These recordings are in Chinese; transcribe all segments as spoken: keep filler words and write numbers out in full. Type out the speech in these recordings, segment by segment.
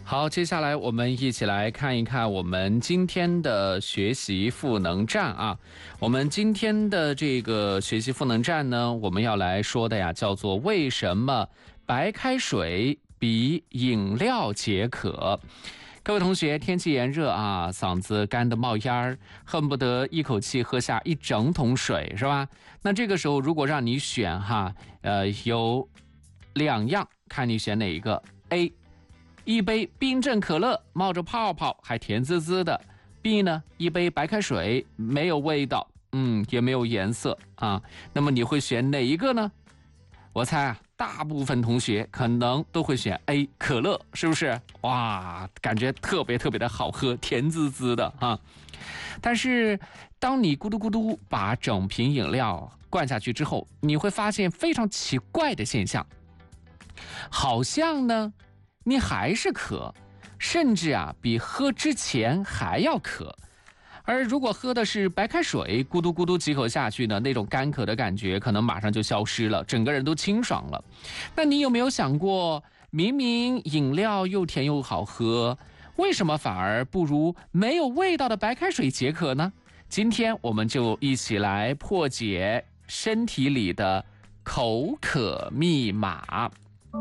好，接下来我们一起来看一看我们今天的学习赋能站啊。我们今天的这个学习赋能站呢，我们要来说的呀，叫做为什么白开水比饮料解渴。各位同学，天气炎热啊，嗓子干得冒烟儿，恨不得一口气喝下一整桶水，是吧？那这个时候如果让你选哈，呃，有两样，看你选哪一个。 A，一杯冰镇可乐，冒着泡泡，还甜滋滋的。 B 呢，一杯白开水，没有味道，嗯，也没有颜色啊。那么你会选哪一个呢？我猜啊，大部分同学可能都会选 A， 可乐，是不是？哇，感觉特别特别的好喝，甜滋滋的啊。但是当你咕嘟咕嘟把整瓶饮料灌下去之后，你会发现非常奇怪的现象，好像呢你还是渴，甚至啊比喝之前还要渴。而如果喝的是白开水，咕嘟咕嘟几口下去呢，那种干渴的感觉可能马上就消失了，整个人都清爽了。那你有没有想过，明明饮料又甜又好喝，为什么反而不如没有味道的白开水解渴呢？今天我们就一起来破解身体里的口渴密码。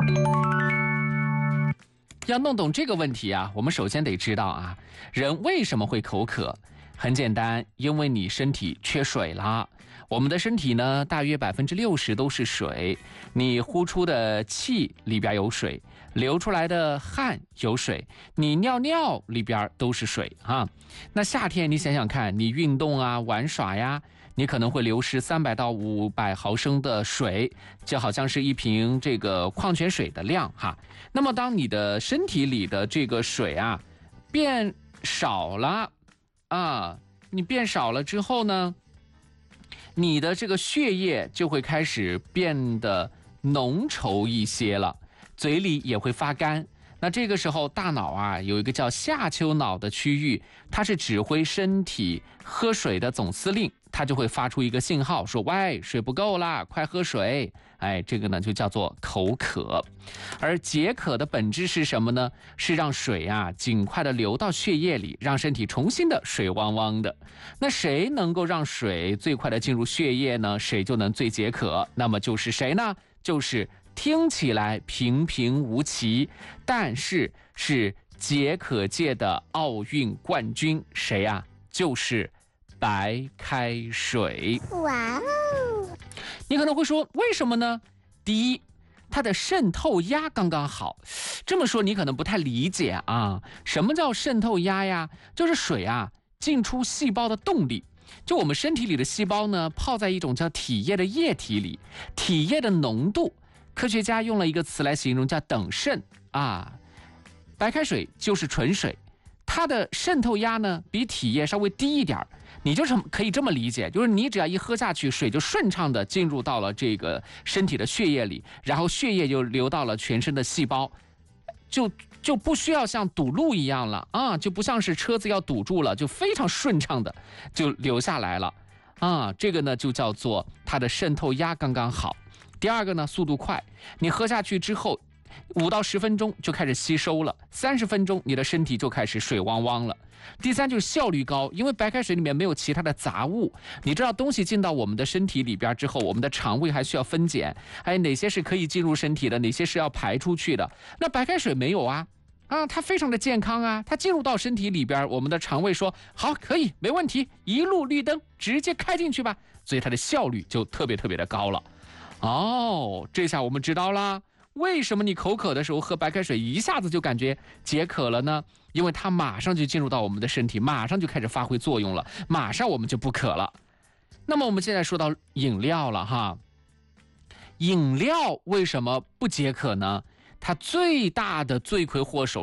要弄懂这个问题啊，我们首先得知道啊，人为什么会口渴？很简单，因为你身体缺水了。我们的身体呢，大约百分之六十都是水，你呼出的气里边有水，流出来的汗有水，你尿尿里边都是水啊。那夏天你想想看，你运动啊、玩耍呀，你可能会流失三百到五百毫升的水，就好像是一瓶这个矿泉水的量哈。那么当你的身体里的这个水啊变少了啊，你变少了之后呢，你的这个血液就会开始变得浓稠一些了，嘴里也会发干。那这个时候大脑啊有一个叫下丘脑的区域，它是指挥身体喝水的总司令，它就会发出一个信号说，喂，水不够啦，快喝水。哎，这个呢就叫做口渴。而解渴的本质是什么呢？是让水啊尽快的流到血液里，让身体重新的水汪汪的。那谁能够让水最快的进入血液呢？谁就能最解渴。那么就是谁呢？就是听起来平平无奇，但是是解渴界的奥运冠军，谁啊？就是白开水。哇哦！你可能会说，为什么呢？第一，它的渗透压刚刚好。这么说你可能不太理解啊，什么叫渗透压呀？就是水啊进出细胞的动力。就我们身体里的细胞呢，泡在一种叫体液的液体里，体液的浓度，科学家用了一个词来形容，叫等渗啊。白开水就是纯水，它的渗透压呢比体液稍微低一点，你就是可以这么理解，就是你只要一喝下去，水就顺畅的进入到了这个身体的血液里，然后血液就流到了全身的细胞，就就不需要像堵路一样了啊，就不像是车子要堵住了，就非常顺畅的就流下来了啊。这个呢就叫做它的渗透压刚刚好。第二个呢，速度快，你喝下去之后五到十分钟就开始吸收了，三十分钟你的身体就开始水汪汪了。第三就是效率高，因为白开水里面没有其他的杂物，你知道东西进到我们的身体里边之后，我们的肠胃还需要分拣，还有哪些是可以进入身体的，哪些是要排出去的。那白开水没有啊啊，它非常的健康啊，它进入到身体里边，我们的肠胃说好，可以，没问题，一路绿灯，直接开进去吧，所以它的效率就特别特别的高了。哦，这下我们知道啦，为什么你口渴的时候喝白开水一下子就感觉解渴了呢？因为它马上就进入到我们的身体，马上就开始发挥作用了，马上我们就不渴了。那么我们现在说到饮料了哈，饮料为什么不解渴呢？它最大的罪魁祸首